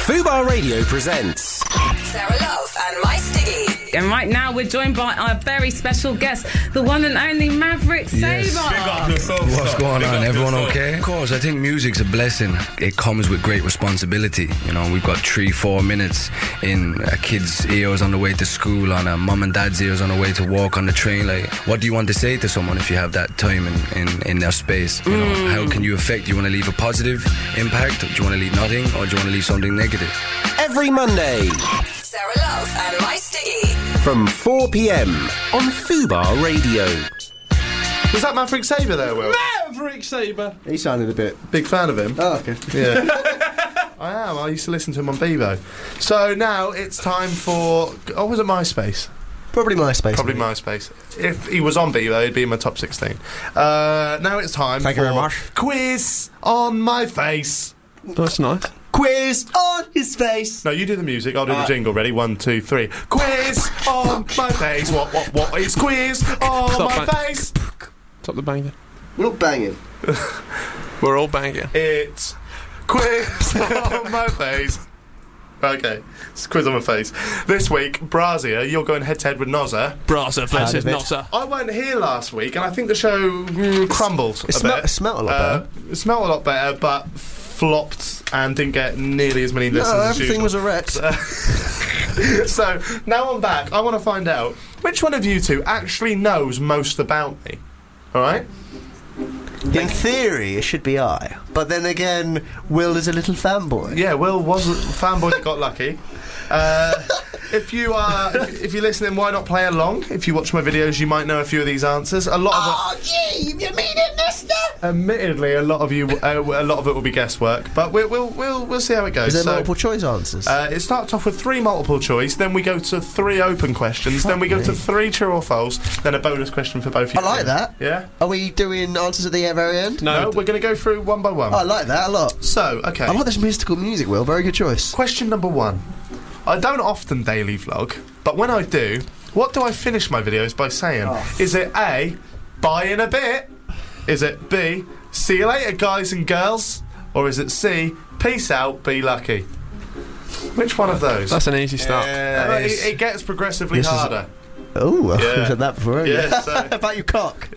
Fubar Radio presents Sarah Love and My Stiggy. And right now we're joined by our very special guest, the one and only Maverick Sabre. What's going on? Everyone okay? Of course, I think music's a blessing. It comes with great responsibility. You know, we've got 3-4 minutes in a kid's ears on the way to school, on a mum and dad's ears on the way to walk on the train. Like, what do you want to say to someone if you have that time in their space? You know, how can you affect? Do you want to leave a positive impact? Do you want to leave nothing? Or do you want to leave something negative? every Monday Sarah Love and My Stiggy. from 4 p.m. on Fubar Radio. Was that Maverick Sabre there, Will? Maverick Sabre. He sounded a bit big fan of him. Oh, okay. Yeah. I am. I used to listen to him on Bebo. So now it's time for... Oh, was it MySpace? Probably MySpace. Probably MySpace. If he was on Bebo, he'd be in my top 16. Now it's time Thank for... you very much. Quiz on my face. That's nice. Quiz On his face. No, you do the music, I'll do the jingle. Ready? 1, 2, 3. Quiz on my face. What is quiz on Stop my face? Stop the banging. We're not banging. We're all banging. It's quiz on my face. Okay, it's quiz on my face. This week, Brazia, you're going head-to-head with Nozza. Brasa versus Nozza. I weren't here last week, and I think the show crumbled a bit. It smelt a lot better. It smelled a lot better, but flopped and didn't get nearly as many listens as Everything usual. was a wreck. So, now I'm back. I want to find out which one of you two actually knows most about me. Alright? In theory, it should be I. But then again, Will is a little fanboy. Yeah, Will was a fanboy that got lucky. If you're listening, why not play along? If you watch my videos, you might know a few of these answers. A lot of gee, you mean it, mister? admittedly, a lot of it will be guesswork, but we'll see how it goes. Is there multiple choice answers? It starts off with 3 multiple choice, then we go to 3 open questions, then we go to 3 true or false, then a bonus question for both of you. I like that. Yeah? Are we doing answers at the very end? No, we're going to go through one by one. I like that a lot. So, okay. I like this mystical music, Will. Very good choice. Question number 1. I don't often daily vlog, but when I do, what do I finish my videos by saying? Is it A, bye in a bit? Is it B, see you later guys and girls? Or is it C, peace out, be lucky? Which one of those? That's an easy start. It gets progressively harder. Oh, I've Yeah. said that before. Yeah, so- about your cock.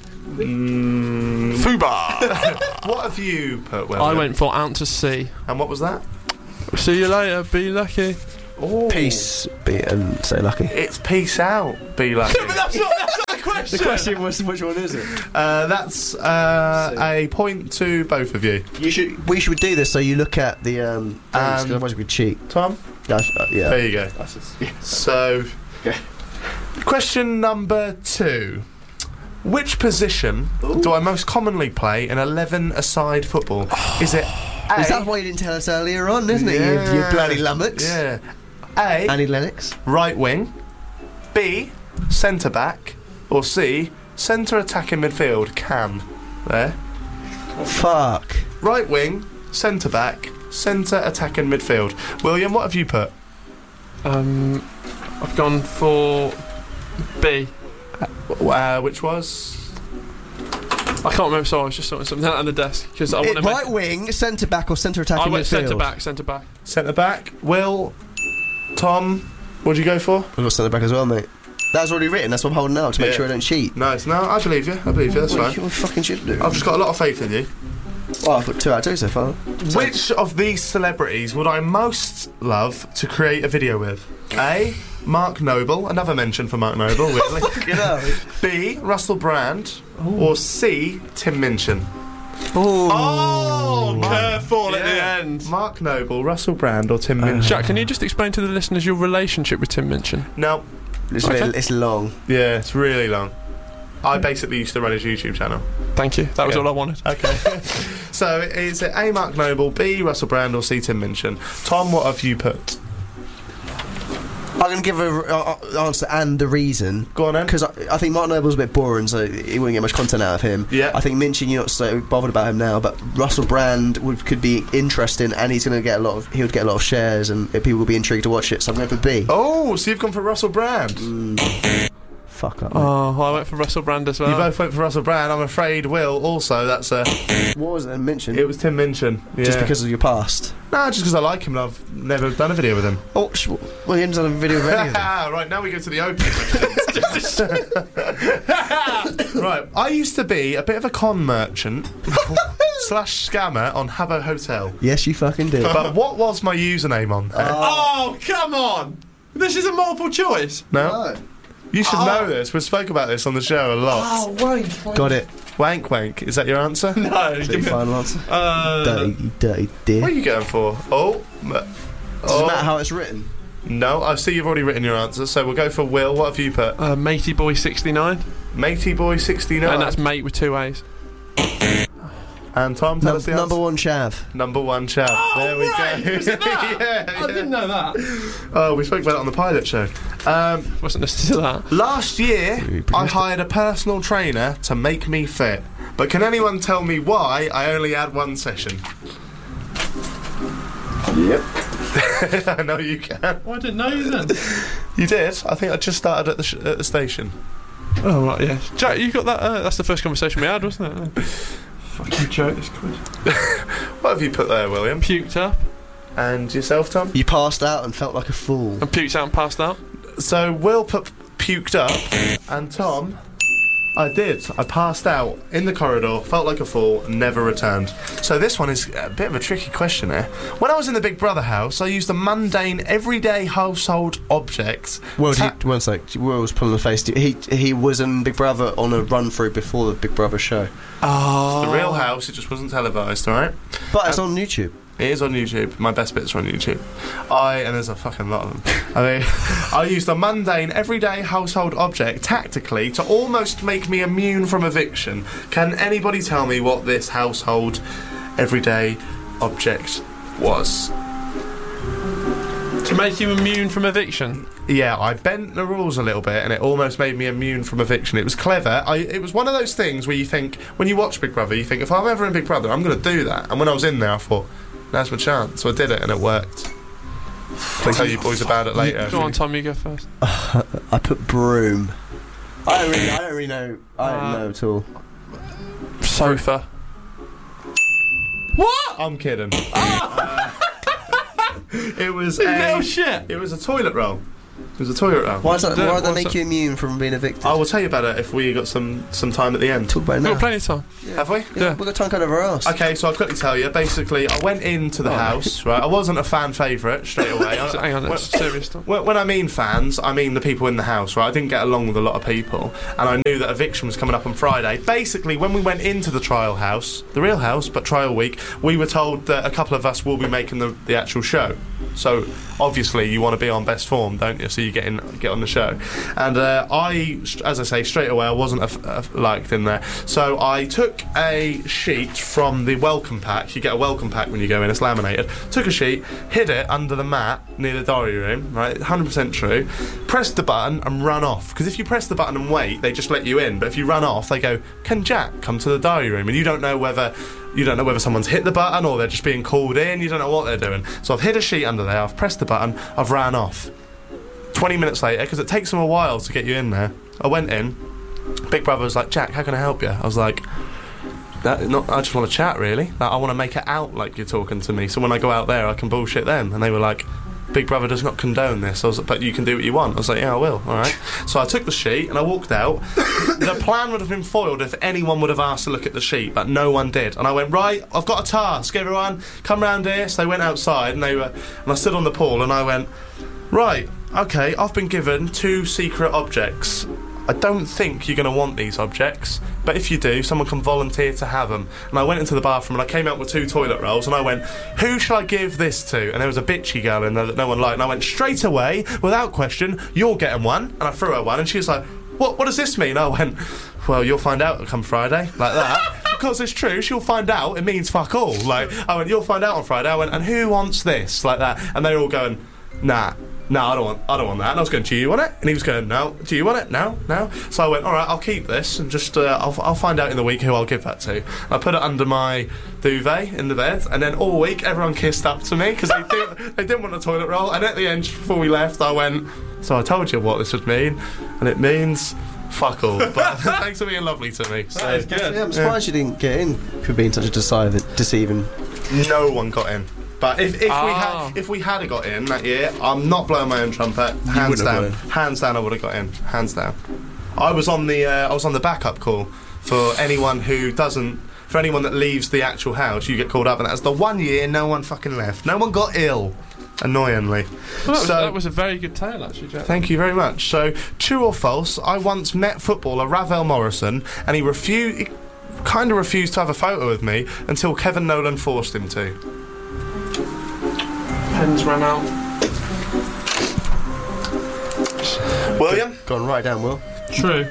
Fubar. What have you put, Will? I went for answer C. And what was that? See you later, be lucky. Oh, Peace, be and say lucky. It's peace out, be lucky. That's not the question. The question was, which one is it? That's a point to both of you. We should do this so you look at the because otherwise we cheat. Tom? Yeah. There you go. So, question number 2. Which position do I most commonly play in 11-a-side football? Is it A? Is that why you didn't tell us earlier on, isn't it? Yeah. You bloody lummox. Yeah. A, Annie Lennox. right wing. B, centre back. Or C, centre attacking midfield. Cam. There. Fuck. Right wing, centre back, centre attacking midfield. William, what have you put? I've gone for B. Which was? I can't remember, sorry, I was just sorting something out on the desk. Because I want to Right wing, centre back or centre I attacking went midfield? centre back. Centre back. Will, Tom, what'd you go for? I've got centre back as well, mate. That's already written, that's what I'm holding out to make Yeah. sure I don't cheat. Nice. No, I believe you. That's What fine. you fucking should do. I've just got a lot of faith in you. Well, I've got 2 out of 2 so far. Which of these celebrities would I most love to create a video with? A, Mark Noble, another mention for Mark Noble, weirdly. B, Russell Brand, or C, Tim Minchin. Oh, curveball at the Yeah. end. Mark Noble, Russell Brand, or Tim Minchin? Jack, can you just explain to the listeners your relationship with Tim Minchin? No. it's long. Yeah, it's really long. I basically used to run his YouTube channel. Thank you, that was Yeah. all I wanted. Okay. So, is it A, Mark Noble, B, Russell Brand, or C, Tim Minchin? Tom, what have you put? I'm going to give an answer and the reason. Go on then. Because I think Mark Noble's a bit boring, so you wouldn't get much content out of him. Yeah. I think Minchin, you're not so bothered about him now, but Russell Brand could be interesting, and he's going to get he would get a lot of shares, and people will be intrigued to watch it. So I'm going for B. Oh, so you've gone for Russell Brand. fuck up. Mate. Oh, I went for Russell Brand as well. You both went for Russell Brand. I'm afraid Will also. That's a. What was it? Minchin? It was Tim Minchin. Yeah. Just because of your past? Nah, just because I like him and I've never done a video with him. Oh, well, you haven't done a video of any of them. Right, now we go to the open questions. Right, I used to be a bit of a con merchant / scammer on Habbo Hotel. Yes, you fucking did. But what was my username on there? Oh, come on! This is a multiple choice. No? You should know this. We spoke about this on the show a lot. Oh, wank. Got it. Wank wank. Is that your answer? No, Is that your final answer? Dirty, dirty What dear. are you going for? Does it matter how it's written? No, I see you've already written your answer, so we'll go for Will. What have you put? Matey Boy 69. Matey Boy 69. And that's mate with 2 A's. And Tom, tell us the Number answer. 1 chav. Number 1 chav. There we go. Was it that? Yeah. I didn't know that. Oh, we spoke about it on the pilot show. Wasn't listening to that. Last year, I hired a personal trainer to make me fit. But can anyone tell me why I only had 1 session? Yep. I know you can. Well, I didn't know you then. You did? I think I just started at the station. Oh, right, yeah. Jack, you got that? That's the first conversation we had, wasn't it? Fucking joke, this quiz. What have you put there, William? Puked up. And yourself, Tom? You passed out and felt like a fool. And puked out and passed out. So Will put puked up, and Tom, I did. I passed out in the corridor, felt like a fool, and never returned. So this one is a bit of a tricky question here. When I was in the Big Brother house, I used a mundane, everyday household object. Well, one sec. Will was pulling the face. He was in Big Brother on a run through before the Big Brother show. Oh. The Real House, it just wasn't televised, alright? But it's on YouTube. It is on YouTube. My best bits are on YouTube. And there's a fucking lot of them. I mean, I used a mundane, everyday household object tactically to almost make me immune from eviction. Can anybody tell me what this household, everyday object was? To make you immune from eviction? Yeah, I bent the rules a little bit and it almost made me immune from eviction. It was clever. It was one of those things where you think, when you watch Big Brother, you think, if I'm ever in Big Brother, I'm going to do that. And when I was in there, I thought, now's my chance. So I did it and it worked. I'll tell you boys about it later. Go on, Tom, you go first. I put broom. I don't really know. I don't know at all. Sofa. What? I'm kidding. It was No shit. It was a toilet roll. It was a toilet roll. Why does that What's make that? you immune from being evicted? I will tell you about it if we got some time at the end. Talk about it We've now. got plenty of time. Have we? Yeah. We've got time cut over our ass. Okay, so I'll quickly tell you. Basically, I went into the house, right? I wasn't a fan favourite straight away. So, hang on, that's serious stuff. When I mean fans, I mean the people in the house, right? I didn't get along with a lot of people, and I knew that eviction was coming up on Friday. Basically, when we went into the trial house, the real house, but trial week, we were told that a couple of us will be making the actual show. So, obviously, you want to be on best form, don't you? So you get on the show. And I, as I say, straight away, I wasn't liked in there. So I took a sheet from the welcome pack. You get a welcome pack when you go in, it's laminated. Took a sheet, hid it under the mat near the diary room, right? 100% true. Pressed the button and run off. Because if you press the button and wait, they just let you in. But if you run off, they go, "Can Jack come to the diary room?" And you don't know whether someone's hit the button or they're just being called in. You don't know what they're doing. So I've hid a sheet under there, I've pressed the button, I've ran off. 20 minutes later, because it takes them a while to get you in there, I went in. Big Brother was like, "Jack, how can I help you?" I was like, I just want to chat, really. Like, I want to make it out like you're talking to me, so when I go out there, I can bullshit them. And they were like, "Big Brother does not condone this." I was like, "But you can do what you want." I was like, "Yeah, I will, alright." So I took the sheet and I walked out. The plan would have been foiled if anyone would have asked to look at the sheet, but no one did. And I went, "Right, I've got a task, everyone, come round here." So they went outside and and I stood on the pool and I went, "Right, okay, I've been given 2 secret objects. I don't think you're going to want these objects, but if you do, someone can volunteer to have them." And I went into the bathroom and I came out with 2 toilet rolls and I went, "Who shall I give this to?" And there was a bitchy girl in there that no one liked, and I went, straight away, without question, "You're getting one." And I threw her one and she was like, what does this mean?" I went, "Well, you'll find out come Friday," like that. Because it's true, she'll find out, it means fuck all. Like, I went, "You'll find out on Friday." I went, "And who wants this?" Like that. And they were all going, nah, I don't want that. And I was going, "Do you want it?" And he was going, "No." "Do you want it?" "No." So I went, "Alright, I'll keep this and just I'll find out in the week who I'll give that to." And I put it under my duvet in the bed, and then all week everyone kissed up to me because they didn't want a toilet roll. And at the end, just before we left, I went, "So I told you what this would mean, and it means fuck all. But thanks for being lovely to me. So, That's good. Yeah, I'm surprised you didn't get in for being such a deceiving. no one got in. But if we had got in that year, I'm not blowing my own trumpet. Hands down, I would have got in. Hands down. I was on the backup call for anyone who doesn't. For anyone that leaves the actual house, you get called up, and that's the 1 year no one fucking left. No one got ill, annoyingly. Well, that was a very good tale, actually, Jack. Thank you very much. So, true or false? I once met footballer Ravel Morrison, and he kind of refused to have a photo with me until Kevin Nolan forced him to. Pens ran out. William? Gone right down, Will. True.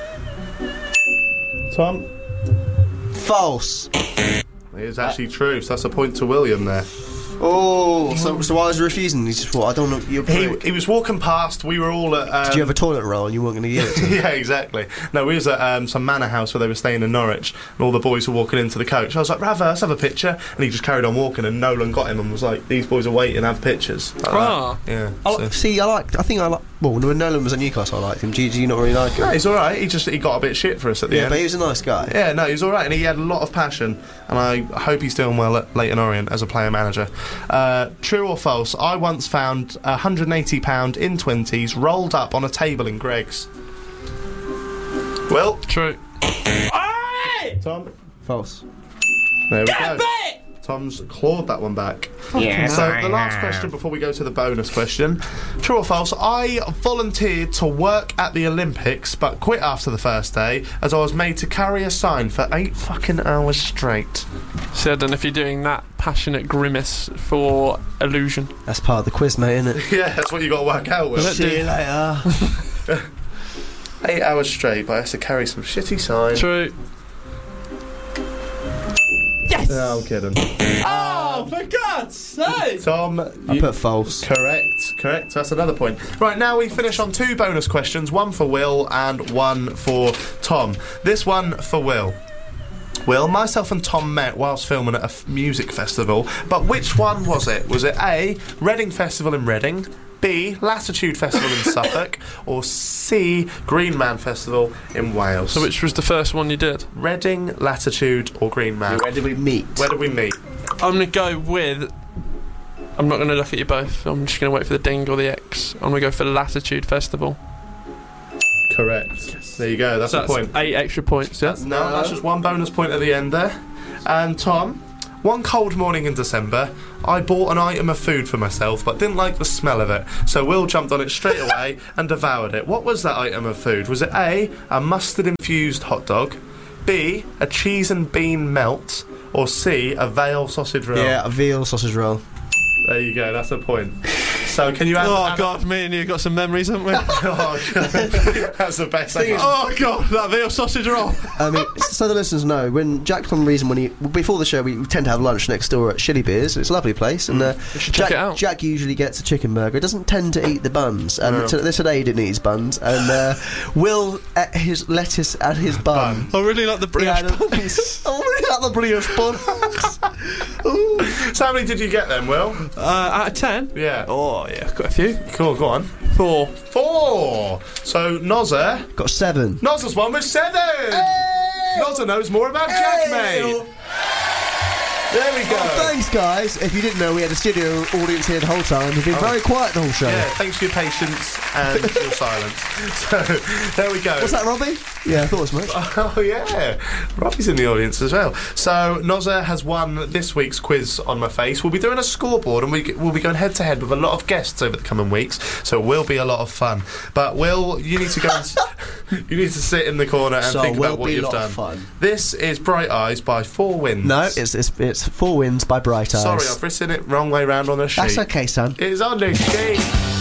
Tom? False. It is actually true, so that's a point to William there. Oh, so why was he refusing? He just thought, I don't know, you're a prick. He was walking past, we were all at... Did you have a toilet roll and you weren't going to give it to him? Yeah, exactly. No, we was at some manor house where they were staying in Norwich, and all the boys were walking into the coach. I was like, Raver, let's have a picture. And he just carried on walking, and Nolan got him and was like, these boys are waiting to have pictures. Like Ah. that. Yeah. Well, when Nolan was at Newcastle, I liked him. Do you not really like him? No, he's alright. He got a bit shit for us at the Yeah, end. but he was a nice guy. Yeah, no, he was alright, and he had a lot of passion, and I hope he's doing well at Leyton Orient as a player manager. True or false? I once found £180 in 20s rolled up on a table in Greg's. Will? True. Tom? False. There we go. Tom's clawed that one back. Yeah. So the last question before we go to the bonus question. True or false? I volunteered to work at the Olympics but quit after the first day as I was made to carry a sign for 8 fucking hours straight. So I don't know if you're doing that passionate grimace for illusion. That's part of the quiz, mate, isn't it? Yeah, that's what you got to work out with. See you later. 8 hours straight, but I have to carry some shitty sign. True. No, I'm kidding. Oh, for God's sake! Tom, I put false. Correct. That's another point. Right, now we finish on 2 bonus questions, one for Will and one for Tom. This one for Will. Will, myself and Tom met whilst filming at a music festival, but which one was it? Was it A, Reading Festival in Reading, B, Latitude Festival in Suffolk, or C, Green Man Festival in Wales? So which was the first one you did? Reading, Latitude, or Green Man? Where did we meet? Where did we meet? I'm going to go with... I'm not going to look at you both. I'm just going to wait for the ding or the X. I'm going to go for Latitude Festival. Correct. Yes. There you go, that's a point. 8 extra points, yeah? No, that's just 1 bonus point at the end there. And Tom, one cold morning in December, I bought an item of food for myself but didn't like the smell of it, so Will jumped on it straight away and devoured it. What was that item of food? Was it A, a mustard-infused hot dog, B, a cheese and bean melt, or C, a veal sausage roll? Yeah, a veal sausage roll. There you go, that's a point. So can you Oh God, me and you got some memories, haven't we? Oh, God. That's the best thing. Oh God, that veal sausage roll. I mean, so the listeners know, when Jack, for some reason, before the show, we tend to have lunch next door at Shilly Beers. It's a lovely place, and we should check it out. Jack usually gets a chicken burger. He doesn't tend to eat the buns, and today he didn't eat his buns, and Will ate his lettuce and his bun. I really like the brioche buns. I really like the brioche buns. So how many did you get then, Will? Out of 10? Yeah. Oh yeah, got a few. Cool, go on. 4. 4. So Nozza. Got 7. Nozza's one with 7. Hey! Nozza knows more about Jack, mate. There we go. Oh, thanks, guys. If you didn't know, we had a studio audience here the whole time. We've been very quiet the whole show. Yeah, thanks for your patience and your silence. So, there we go. What's that, Robbie? Yeah, I thought as much. Oh, yeah. Robbie's in the audience as well. So, Nozza has won this week's quiz on my face. We'll be doing a scoreboard and we'll be going head-to-head with a lot of guests over the coming weeks, so it will be a lot of fun. But, Will, you need to go and you need to sit in the corner and think about what you've done. Fun. This is Bright Eyes by 4 Winds. No, it's 4 Winds by Bright Eyes. Sorry, I've written it wrong way round on the sheet. That's okay, son. It's on the sheet.